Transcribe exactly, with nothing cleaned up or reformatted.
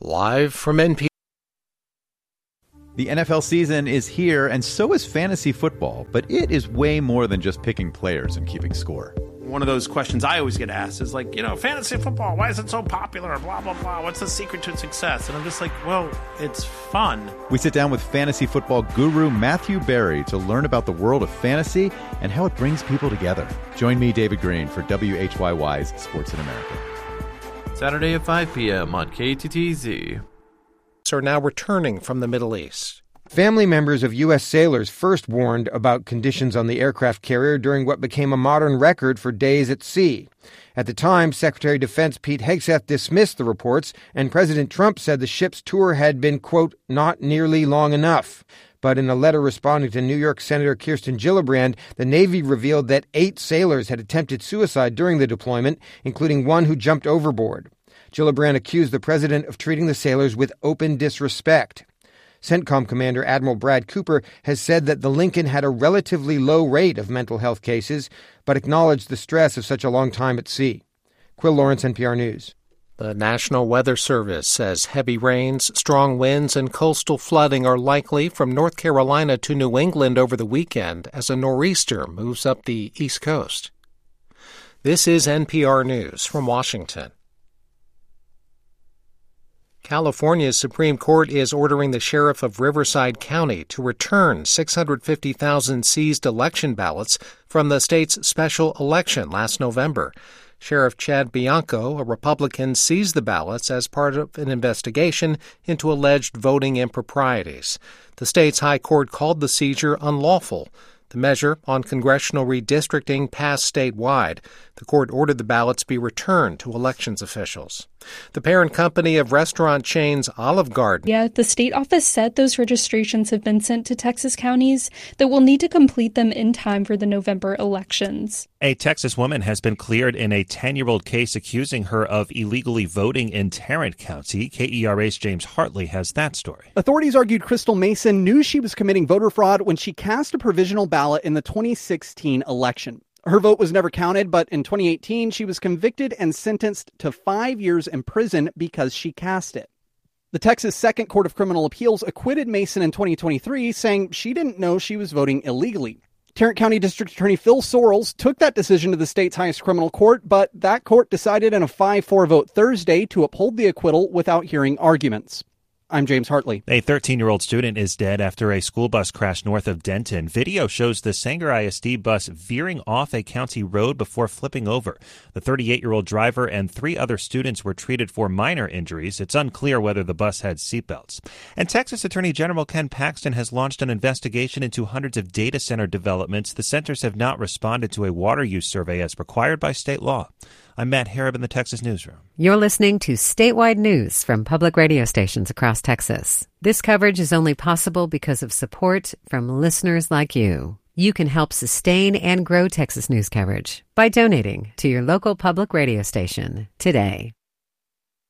Live from N P R. The N F L season is here, and so is fantasy football, but it is way more than just picking players and keeping score. One of those questions I always get asked is like, you know, fantasy football, why is it so popular? Blah, blah, blah. What's the secret to success? And I'm just like, well, it's fun. We sit down with fantasy football guru Matthew Berry to learn about the world of fantasy and how it brings people together. Join me, David Green, for W H Y Y's Sports in America. Saturday at five p.m. on K T T Z. Are now returning from the Middle East. Family members of U S sailors first warned about conditions on the aircraft carrier during what became a modern record for days at sea. At the time, Secretary of Defense Pete Hegseth dismissed the reports, and President Trump said the ship's tour had been, quote, not nearly long enough. But in a letter responding to New York Senator Kirsten Gillibrand, the Navy revealed that eight sailors had attempted suicide during the deployment, including one who jumped overboard. Gillibrand accused the president of treating the sailors with open disrespect. CENTCOM Commander Admiral Brad Cooper has said that the Lincoln had a relatively low rate of mental health cases, but acknowledged the stress of such a long time at sea. Quill Lawrence, N P R News. The National Weather Service says heavy rains, strong winds, and coastal flooding are likely from North Carolina to New England over the weekend as a nor'easter moves up the East Coast. This is N P R News from Washington. California's Supreme Court is ordering the sheriff of Riverside County to return six hundred fifty thousand seized election ballots from the state's special election last November. Sheriff Chad Bianco, a Republican, seized the ballots as part of an investigation into alleged voting improprieties. The state's high court called the seizure unlawful. The measure on congressional redistricting passed statewide. The court ordered the ballots be returned to elections officials. The parent company of restaurant chains Olive Garden. Yeah, the state office said those registrations have been sent to Texas counties that will need to complete them in time for the November elections. A Texas woman has been cleared in a ten-year-old case accusing her of illegally voting in Tarrant County. K E R A's James Hartley has that story. Authorities argued Crystal Mason knew she was committing voter fraud when she cast a provisional ballot in the twenty sixteen election. Her vote was never counted, but in twenty eighteen, she was convicted and sentenced to five years in prison because she cast it. The Texas Second Court of Criminal Appeals acquitted Mason in twenty twenty-three, saying she didn't know she was voting illegally. Tarrant County District Attorney Phil Sorrells took that decision to the state's highest criminal court, but that court decided in a five four vote Thursday to uphold the acquittal without hearing arguments. I'm James Hartley. A thirteen-year-old student is dead after a school bus crashed north of Denton. Video shows the Sanger I S D bus veering off a county road before flipping over. The thirty-eight-year-old driver and three other students were treated for minor injuries. It's unclear whether the bus had seatbelts. And Texas Attorney General Ken Paxton has launched an investigation into hundreds of data center developments. The centers have not responded to a water use survey as required by state law. I'm Matt Harab in the Texas Newsroom. You're listening to statewide news from public radio stations across Texas. This coverage is only possible because of support from listeners like you. You can help sustain and grow Texas news coverage by donating to your local public radio station today.